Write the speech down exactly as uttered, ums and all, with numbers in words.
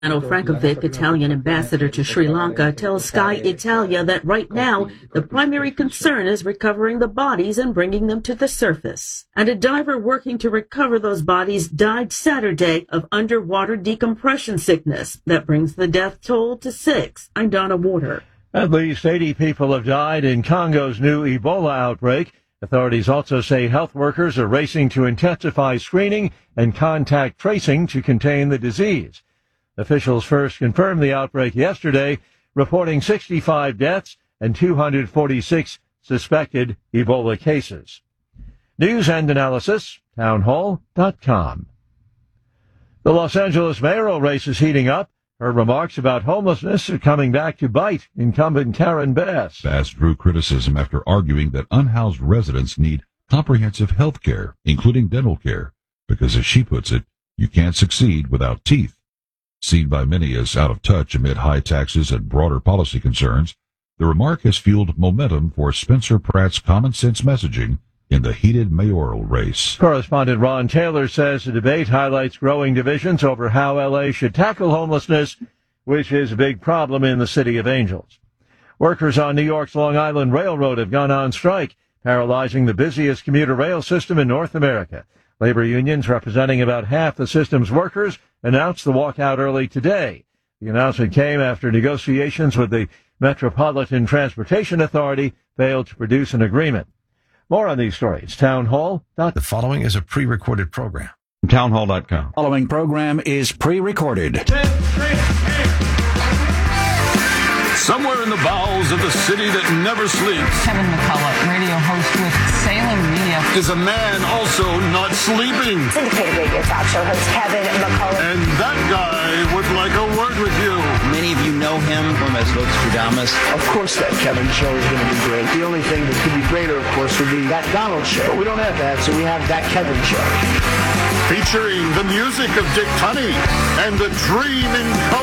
Giuliano Frankovic, Italian ambassador to Sri Lanka, tells Sky Italia that right now the primary concern is recovering the bodies and bringing them to the surface. And a diver working to recover those bodies died Saturday of underwater decompression sickness. That brings the death toll to six. I'm Donna Warder. At least eighty people have died in Congo's new Ebola outbreak. Authorities also say health workers are racing to intensify screening and contact tracing to contain the disease. Officials first confirmed the outbreak yesterday, reporting sixty-five deaths and two hundred forty-six suspected Ebola cases. News and analysis, townhall dot com. The Los Angeles mayoral race is heating up. Her remarks about homelessness are coming back to bite incumbent Karen Bass. Bass drew criticism after arguing that unhoused residents need comprehensive health care, including dental care, because, as she puts it, you can't succeed without teeth. Seen by many as out of touch amid high taxes and broader policy concerns, the remark has fueled momentum for Spencer Pratt's common-sense messaging in the heated mayoral race. Correspondent Ron Taylor says the debate highlights growing divisions over how L A should tackle homelessness, which is a big problem in the City of Angels. Workers on New York's Long Island Railroad have gone on strike, paralyzing the busiest commuter rail system in North America. Labor unions representing about half the system's workers announced the walkout early today. The announcement came after negotiations with the Metropolitan Transportation Authority failed to produce an agreement. More on these stories. Townhall. The following is a pre-recorded program. Townhall dot com. Following program is pre-recorded. Somewhere in the bowels of the city that never sleeps, Kevin McCullough, radio host with Salem Media, is a man also not sleeping. Syndicated radio talk show host Kevin McCullough. And that guy would like a word with you. Many of you know him from as Nostradamus. Of course that Kevin show is going to be great. The only thing that could be greater, of course, would be that Donald show. But we don't have that, so we have that Kevin show. Featuring the music of Dick Tunney and the dream in color.